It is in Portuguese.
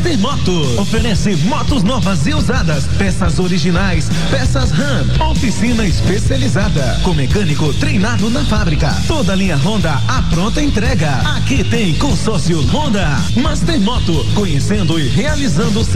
Master Moto. Oferece motos novas e usadas, peças originais, peças RAM, oficina especializada, com mecânico treinado na fábrica. Toda linha Honda à pronta entrega. Aqui tem consórcio Honda. Master Moto, conhecendo e realizando